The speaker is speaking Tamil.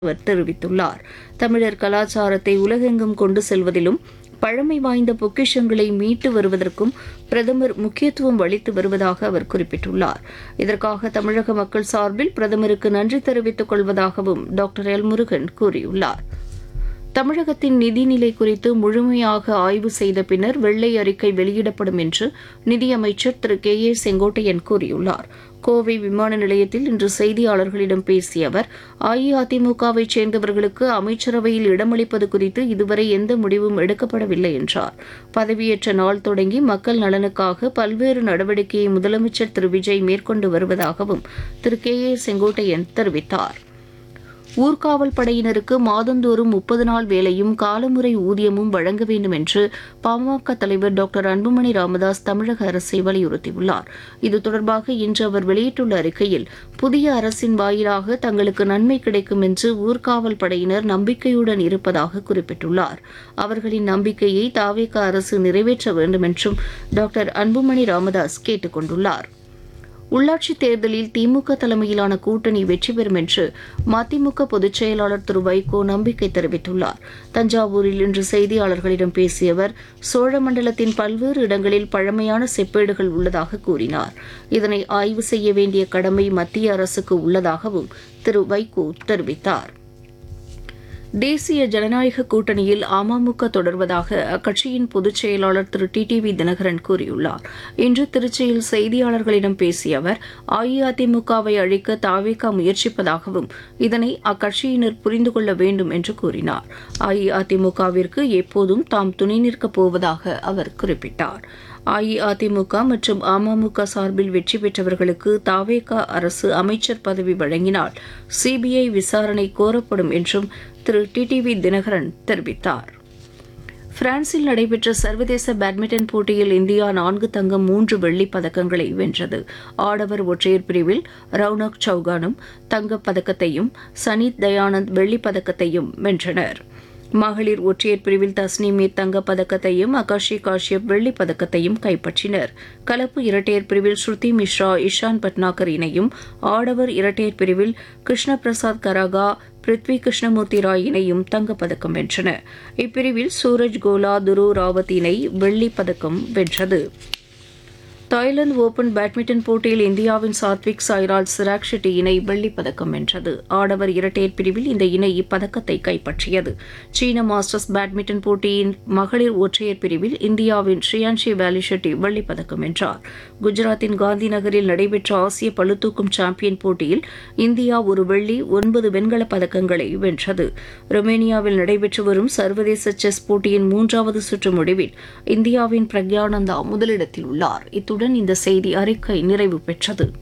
அவர் தெரிவித்துள்ளார். தமிழர் கலாச்சாரத்தை உலகெங்கும் கொண்டு செல்வதிலும் பழமை வாய்ந்த பொக்கிஷங்களை மீட்டு வருவதற்கும் பிரதமர் முக்கியத்துவம் அளித்து வருவதாக அவர் குறிப்பிட்டுள்ளார். இதற்காக தமிழக மக்கள் சார்பில் பிரதமருக்கு நன்றி தெரிவித்துக் கொள்வதாகவும் டாக்டர் எல் முருகன் கூறியுள்ளார். தமிழகத்தின் நிதிநிலை குறித்து முழுமையாக ஆய்வு செய்த பின்னர் வெள்ளை அறிக்கை வெளியிடப்படும் என்று நிதியமைச்சர் திரு கே ஏ செங்கோட்டையன் கூறியுள்ளார். கோவை விமான நிலையத்தில் இன்று செய்தியாளர்களிடம் பேசிய அவர், அஇஅதிமுகவைச் சேர்ந்தவர்களுக்கு அமைச்சரவையில் இடமளிப்பது குறித்து இதுவரை எந்த முடிவும் எடுக்கப்படவில்லை என்றார். பதவியேற்ற நாள் தொடங்கி மக்கள் நலனுக்காக பல்வேறு நடவடிக்கையை முதலமைச்சர் திரு விஜய் மேற்கொண்டு வருவதாகவும் திரு கே ஏ செங்கோட்டையன் தெரிவித்தார். ஊர்காவல் படையினருக்கு மாதந்தோறும் 30 நாள் வேலையும் காலமுறை ஊதியமும் வழங்க வேண்டும் என்று பாமக தலைவர் டாக்டர் அன்புமணி ராமதாஸ் தமிழக அரசை வலியுறுத்தியுள்ளார். இது தொடர்பாக இன்று அவர் வெளியிட்டுள்ள அறிக்கையில், புதிய அரசின் வாயிலாக தங்களுக்கு நன்மை கிடைக்கும் என்று ஊர்காவல் படையினர் நம்பிக்கையுடன் இருப்பதாக குறிப்பிட்டுள்ளார். அவர்களின் நம்பிக்கையை தவேக அரசு நிறைவேற்ற வேண்டும் என்றும் டாக்டர் அன்புமணி ராமதாஸ் கேட்டுக் கொண்டுள்ளார். உள்ளாட்சித் தேர்தலில் திமுக தலைமையிலான கூட்டணி வெற்றி பெறும் என்று மதிமுக பொதுச் செயலாளர் திரு வைகோ நம்பிக்கை தெரிவித்துள்ளார். தஞ்சாவூரில் இன்று செய்தியாளர்களிடம் பேசிய அவர், சோழமண்டலத்தின் பல்வேறு இடங்களில் பழமையான செப்பேடுகள் உள்ளதாக கூறினார். இதனை ஆய்வு செய்ய வேண்டிய கடமை மத்திய அரசுக்கு உள்ளதாகவும் திரு வைகோ தெரிவித்தார். தேசிய ஜனநாயக கூட்டணியில் அமமுக தொடர்வதாக அக்கட்சியின் பொதுச் செயலாளர் திரு டிடிவி தினகரன் கூறியுள்ளார். இன்று திருச்சியில் செய்தியாளர்களிடம் பேசிய அவர், அஇஅதிமுகவை அழிக்க தவேக முயற்சிப்பதாகவும் இதனை அக்கட்சியினர் புரிந்து கொள்ள வேண்டும் என்று கூறினார். அஇஅதிமுகவிற்கு எப்போதும் தாம் துணை நிற்கப் போவதாக அவர் குறிப்பிட்டார். அஇஅதிமுக மற்றும் அமமுக சார்பில் வெற்றி பெற்றவர்களுக்கு தவேக அரசு அமைச்சர் பதவி வழங்கினால் சிபிஐ விசாரணை கோரப்படும் என்றும் திரு டிடிவி தினகரன் தெரிவித்தார். பிரான்சில் நடைபெற்ற சர்வதேச பேட்மிண்டன் போட்டியில் இந்தியா 4 தங்கம் 3 வெள்ளிப் பதக்கங்களை வென்றது. ஆடவர் ஒற்றையர் பிரிவில் ரவுனக் சௌகானும் தங்கப் பதக்கத்தையும் சனீத் தயானந்த் வெள்ளிப் பதக்கத்தையும் வென்றனர். மகளிர் ஒற்றையர் பிரிவில் தஸ்னீமீர் தங்கப் பதக்கத்தையும் ஆகாஷி காஷ்யப் வெள்ளிப் பதக்கத்தையும் கைப்பற்றினர். கலப்பு இரட்டையர் பிரிவில் ஸ்ருதி மிஸ்ரா இஷான் பட்னாகர் இணையும், ஆடவர் இரட்டையர் பிரிவில் கிருஷ்ண பிரசாத் கராகா பிருத்வி கிருஷ்ணமூர்த்தி ராய் இணையும் தங்கப்பதக்கம் வென்றன. இப்பிரிவில் சூரஜ் கோலா துரு ராவத் இணை வெள்ளிப் பதக்கம் வென்றது. தாய்லாந்து ஓபன் பேட்மிண்டன் போட்டியில் இந்தியாவின் சாத்விக் சாய்ராஜ் சிராக் ஷெட்டி இணை வெள்ளிப் பதக்கம் வென்றது. ஆடவர் இரட்டையர் பிரிவில் இந்த இணை இப்பதக்கத்தை கைப்பற்றியது. சீன மாஸ்டர்ஸ் பேட்மிண்டன் போட்டியின் மகளிர் ஒற்றையர் பிரிவில் இந்தியாவின் ஸ்ரீயான்ஷி வேலி ஷெட்டி வெள்ளிப் பதக்கம் வென்றார். குஜராத்தின் காந்தி நகரில் நடைபெற்ற ஆசிய பளுதூக்கும் சாம்பியன் போட்டியில் இந்தியா 1 வெள்ளி 9 வெண்கலப் பதக்கங்களை வென்றது. ரொமேனியாவில் நடைபெற்று வரும் சர்வதேச செஸ் போட்டியின் 3வது சுற்று முடிவில் இந்தியாவின் பிரக்யானந்தா முதலிடத்தில் உள்ளார். இத்துடன் இந்த செய்தி அறிக்கை நிறைவு பெற்றது.